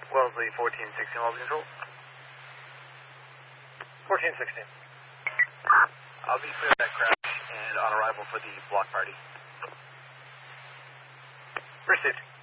Wellesley 1416, Wellesley Control. 1416. I'll be clear of that crash and on arrival for the block party. Received.